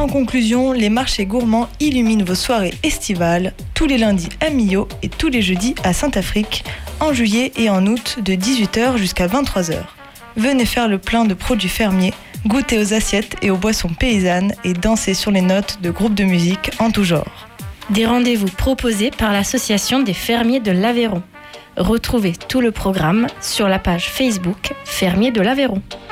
En conclusion, les marchés gourmands illuminent vos soirées estivales, tous les lundis à Millau et tous les jeudis à Saint-Afrique, en juillet et en août de 18h jusqu'à 23h. Venez faire le plein de produits fermiers, goûter aux assiettes et aux boissons paysannes et danser sur les notes de groupes de musique en tout genre. Des rendez-vous proposés par l'Association des fermiers de l'Aveyron. Retrouvez tout le programme sur la page Facebook Fermiers de l'Aveyron.